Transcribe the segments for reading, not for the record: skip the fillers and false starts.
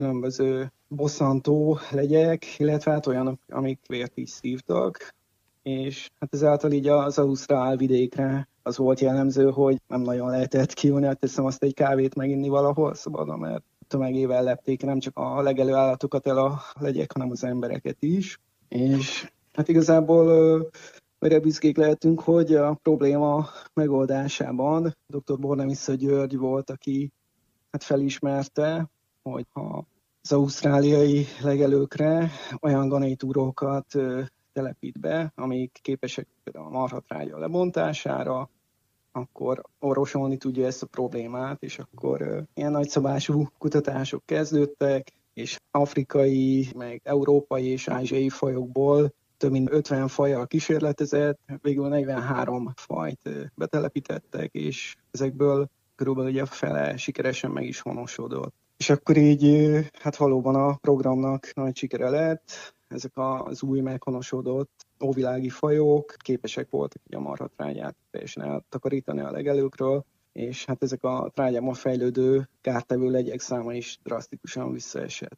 különböző bosszantó legyek, illetve hát olyanok, amik vért is szívtak, és hát ezáltal így az ausztrál vidékre az volt jellemző, hogy nem nagyon lehetett kijönni, hát teszem azt egy kávét meginni valahol szabadon, mert tömegével lepték nem csak a legelő állatokat el a legyek, hanem az embereket is. És hát igazából mire büszkék lehetünk, hogy a probléma megoldásában dr. Bornemisza György volt, aki hát felismerte, hogy az ausztráliai legelőkre olyan ganitúrókat telepít be, amik képesek például a marhatrágya lebontására, akkor orvosolni tudja ezt a problémát, és akkor ilyen nagyszabású kutatások kezdődtek, és afrikai, meg európai és ázsiai fajokból több mint 50 fajjal kísérletezett, végül 43 fajt betelepítettek, és ezekből körülbelül ugye a fele sikeresen meg is honosodott. És akkor így, hát valóban a programnak nagy sikere lett, ezek az új meghonosodott óvilági fajok képesek voltak a marhatrágyát teljesen eltakarítani a legelőkről, és hát ezek a trágyában fejlődő kártevő legyek száma is drasztikusan visszaesett.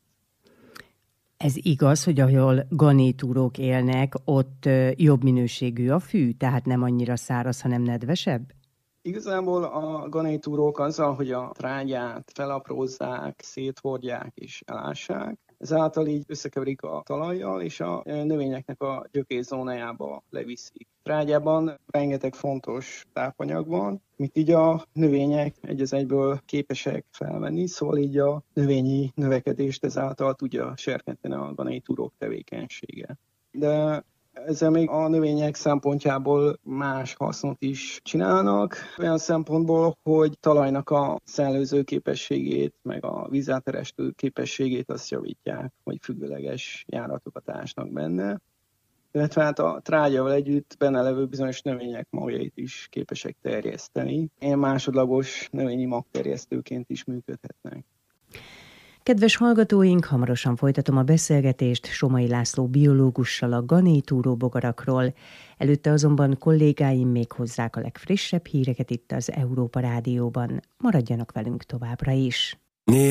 Ez igaz, hogy ahol ganitúrók élnek, ott jobb minőségű a fű, tehát nem annyira száraz, hanem nedvesebb? Igazából a ganitúrók azzal, hogy a trágyát felaprózzák, széthordják és elássák, ezáltal így összekeverik a talajjal, és a növényeknek a gyökérzónájába leviszik. Trágyában rengeteg fontos tápanyag van, amit így a növények egy az egyből képesek felvenni, szóval így a növényi növekedést ezáltal tudja serkenteni a ganitúrók tevékenysége. De ezzel még a növények szempontjából más hasznot is csinálnak, olyan szempontból, hogy talajnak a szellőző képességét, meg a vízáterestő képességét azt javítják, hogy függőleges járatokat ásnak benne. Illetve hát a trágyával együtt benne levő bizonyos növények magjait is képesek terjeszteni. Ilyen másodlagos növényi magterjesztőként is működhetnek. Kedves hallgatóink, hamarosan folytatom a beszélgetést Somai László biológussal a ganitúró bogarakról. Előtte azonban kollégáim még hozzák a legfrissebb híreket itt az Európa Rádióban. Maradjanak velünk továbbra is!